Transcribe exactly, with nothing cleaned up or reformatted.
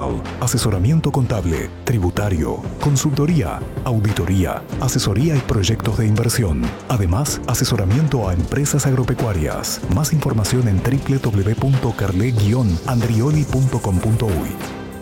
Legal, asesoramiento contable, tributario, consultoría, auditoría, asesoría y proyectos de inversión. Además, asesoramiento a empresas agropecuarias. Más información en doble u doble u doble u punto carle guion andrioli punto com punto uy.